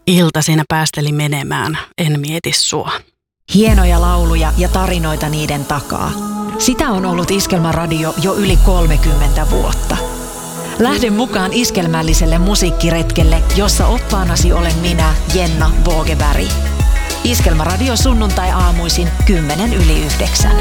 Ilta siinä päästeli menemään, en mieti sua. Hienoja lauluja ja tarinoita niiden takaa. Sitä on ollut Iskelmäradio jo yli 30 vuotta. Lähde mukaan iskelmälliselle musiikkiretkelle, jossa oppaanasi olen minä, Jenna Vågeberg. Iskelmäradio sunnuntai-aamuisin 8:10.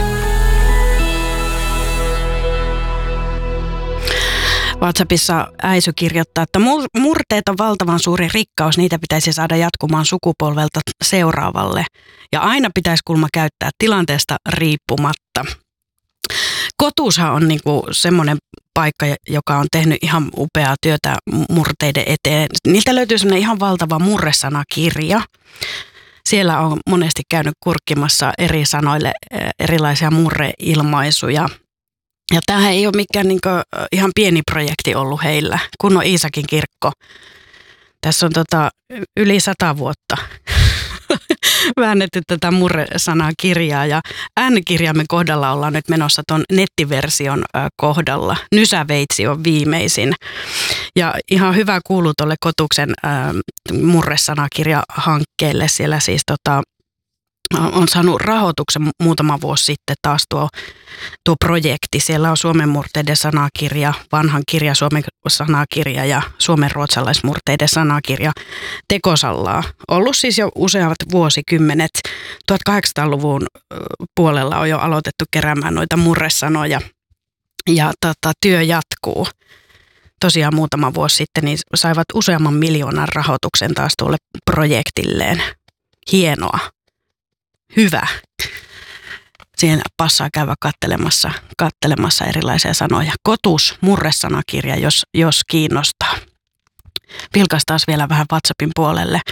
WhatsAppissa Äisy kirjoittaa, että murteet on valtavan suuri rikkaus, niitä pitäisi saada jatkumaan sukupolvelta seuraavalle. Ja aina pitäisi kulma käyttää tilanteesta riippumatta. Kotuushan on niinku semmoinen paikka, joka on tehnyt ihan upeaa työtä murteiden eteen. Niiltä löytyy semmoinen ihan valtava murresanakirja. Siellä on monesti käynyt kurkkimassa eri sanoille erilaisia murreilmaisuja. Ja tämähän ei ole mikään niinku ihan pieni projekti ollut heillä, kun on Iisakin kirkko. Tässä on yli 100 vuotta väännetty tätä murresanakirjaa ja äänikirjaimen kohdalla ollaan nyt menossa tuon nettiversion kohdalla. Nysäveitsi on viimeisin. Ja ihan hyvä kuuluu tuolle Kotuksen murresanakirjahankkeelle. Siellä siis on saanut rahoituksen muutama vuosi sitten taas tuo projekti. Siellä on Suomen murteiden sanakirja, vanhan kirja Suomen sanakirja ja Suomen ruotsalaismurteiden sanakirja tekosallaa. Ollut siis jo useat vuosikymmenet. 1800-luvun puolella on jo aloitettu keräämään noita murresanoja ja työ jatkuu. Tosiaan muutama vuosi sitten niin saivat useamman miljoonan rahoituksen taas tuolle projektilleen. Hienoa. Hyvä. Siihen passaa käydä kattelemassa erilaisia sanoja. Kotus, murresanakirja, jos kiinnostaa. Vilkaistaan vielä vähän WhatsAppin puolelle.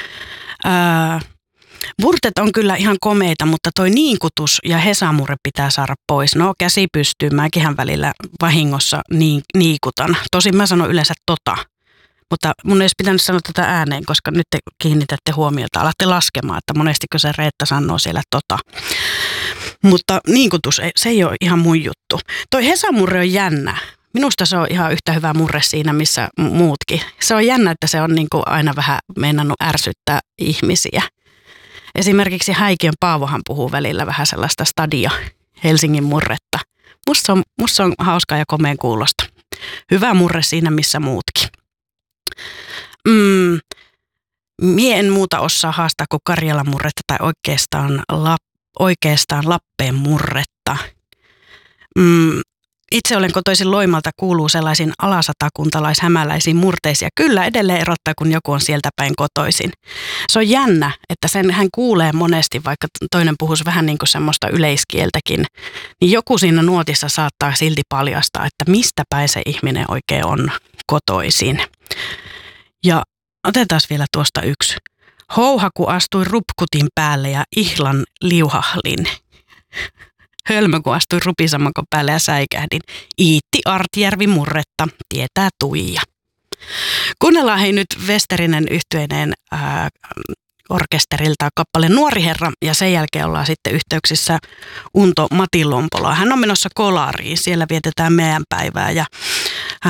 Murteet on kyllä ihan komeita, mutta toi niinkutus ja hesamurre pitää saada pois. No käsi pystyy, mäkinhän välillä vahingossa niikutan. Tosin mä sanon yleensä mutta mun ei olisi pitänyt sanoa tätä ääneen, koska nyt te kiinnitätte huomiota. Alatte laskemaan, että monestiko se Reetta sanoo siellä Mutta niinkutus, se ei ole ihan mun juttu. Toi hesamurre on jännä. Minusta se on ihan yhtä hyvä murre siinä, missä muutkin. Se on jännä, että se on niin kuin aina vähän meinannut ärsyttää ihmisiä. Esimerkiksi Häikiön Paavohan puhuu välillä vähän sellaista stadia Helsingin murretta. Musta se on hauskaa ja komeen kuulosta. Hyvä murre siinä, missä muutkin. Mie en muuta osaa haastaa kuin Karjalan murretta tai oikeastaan Lappeen murretta. Itse olen kotoisin Loimalta, kuuluu sellaisiin alasatakuntalais-hämäläisiin murteisiin. Kyllä edelleen erottaa, kun joku on sieltä päin kotoisin. Se on jännä, että sen hän kuulee monesti, vaikka toinen puhuisi vähän niin kuin semmoista yleiskieltäkin. Niin joku siinä nuotissa saattaa silti paljastaa, että mistä päin se ihminen oikein on kotoisin. Ja otetaan vielä tuosta yksi. Houhaku astui rupkutin päälle ja ihlan liuhahlin. Hölmö kun astui rupisamakon päälle ja säikähdin. Iitti Artjärvi murretta, tietää Tuija. Kuunnellaan hei nyt Westerinen yhtyeineen orkesterilta kappale Nuori herra ja sen jälkeen ollaan sitten yhteyksissä Unto Matin Lompoloa. Hän on menossa Kolariin, siellä vietetään meidän päivää ja